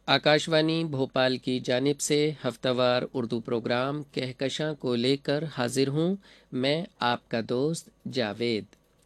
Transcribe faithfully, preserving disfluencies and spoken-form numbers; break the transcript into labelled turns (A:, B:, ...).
A: आकाशवाणी भोपाल की जानिब से हफ्तावार उर्दू प्रोग्राम कहकशां को लेकर हाजिर हूँ। मैं आपका दोस्त जावेद।